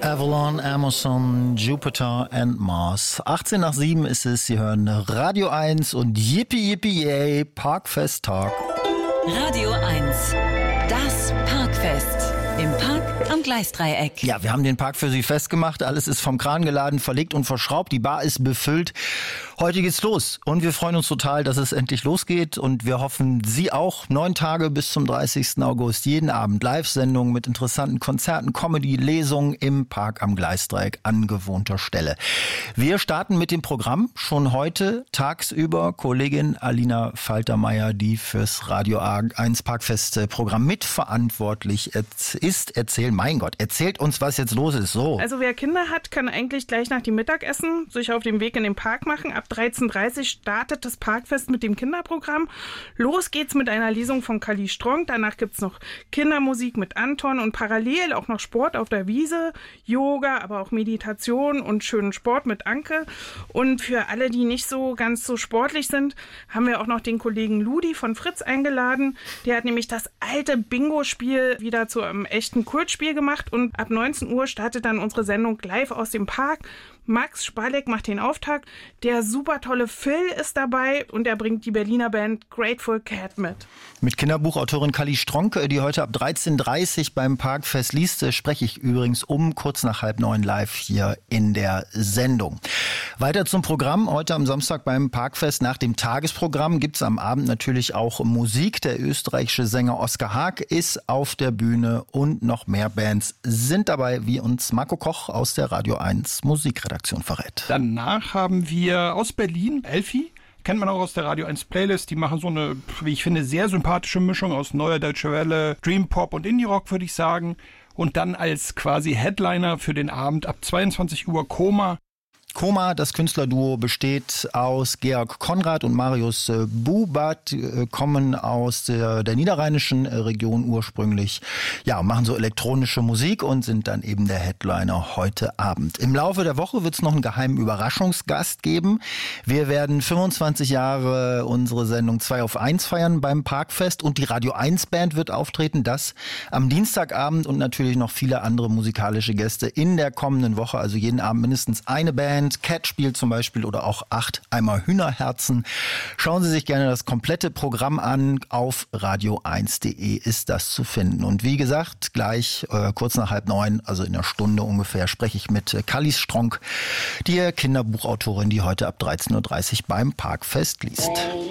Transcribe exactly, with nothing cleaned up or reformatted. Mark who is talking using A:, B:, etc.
A: Avalon, Amazon, Jupiter and Mars. achtzehn nach sieben ist es, Sie hören Radio eins und Yippie Yippie Yay, Parkfest Talk.
B: Radio eins, das Parkfest. Im Park am Gleisdreieck.
A: Ja, wir haben den Park für Sie festgemacht. Alles ist vom Kran geladen, verlegt und verschraubt. Die Bar ist befüllt. Heute geht's los. Und wir freuen uns total, dass es endlich losgeht. Und wir hoffen, Sie auch. Neun Tage bis zum dreißigsten August. Jeden Abend Live-Sendungen mit interessanten Konzerten, Comedy, Lesungen im Park am Gleisdreieck an gewohnter Stelle. Wir starten mit dem Programm. Schon heute tagsüber Kollegin Alina Faltermeier, die fürs Radio eins Parkfest-Programm mitverantwortlich ist. Ist, erzählen, mein Gott, erzählt uns, was jetzt los ist. So.
C: Also wer Kinder hat, kann eigentlich gleich nach dem Mittagessen sich auf den Weg in den Park machen. Ab dreizehn Uhr dreißig startet das Parkfest mit dem Kinderprogramm. Los geht's mit einer Lesung von Kali Strong. Danach gibt's noch Kindermusik mit Anton und parallel auch noch Sport auf der Wiese, Yoga, aber auch Meditation und schönen Sport mit Anke. Und für alle, die nicht so ganz so sportlich sind, haben wir auch noch den Kollegen Ludi von Fritz eingeladen. Der hat nämlich das alte Bingo-Spiel wieder zu einem echten Kultspiel gemacht und ab neunzehn Uhr startet dann unsere Sendung live aus dem Park. Max Spalek macht den Auftakt. Der super tolle Phil ist dabei und er bringt die Berliner Band Grateful Cat mit.
A: Mit Kinderbuchautorin Kali Stronke, die heute ab dreizehn Uhr dreißig beim Parkfest liest, spreche ich übrigens um kurz nach halb neun live hier in der Sendung. Weiter zum Programm. Heute am Samstag beim Parkfest nach dem Tagesprogramm gibt es am Abend natürlich auch Musik. Der österreichische Sänger Oskar Haag ist auf der Bühne und noch mehr Bands sind dabei, wie uns Marco Koch aus der Radio eins Musikredaktion verrät.
D: Danach haben wir aus Berlin Elfi. Kennt man auch aus der Radio eins Playlist. Die machen so eine, wie ich finde, sehr sympathische Mischung aus neuer Deutsche Welle, Dream Pop und Indie Rock, würde ich sagen. Und dann als quasi Headliner für den Abend ab zweiundzwanzig Uhr Koma.
A: Koma, das Künstlerduo, besteht aus Georg Konrad und Marius Bubat, kommen aus der, der niederrheinischen Region ursprünglich, ja, machen so elektronische Musik und sind dann eben der Headliner heute Abend. Im Laufe der Woche wird es noch einen geheimen Überraschungsgast geben. Wir werden fünfundzwanzig Jahre unsere Sendung zwei auf eins feiern beim Parkfest und die Radio eins Band wird auftreten, das am Dienstagabend und natürlich noch viele andere musikalische Gäste in der kommenden Woche, also jeden Abend mindestens eine Band. Cat spielt zum Beispiel oder auch acht Eimer Hühnerherzen. Schauen Sie sich gerne das komplette Programm an. Auf radio eins punkt de ist das zu finden. Und wie gesagt, gleich äh, kurz nach halb neun, also in einer Stunde ungefähr, spreche ich mit äh, Kali Stronk, die Kinderbuchautorin, die heute ab dreizehn Uhr dreißig beim Parkfest liest.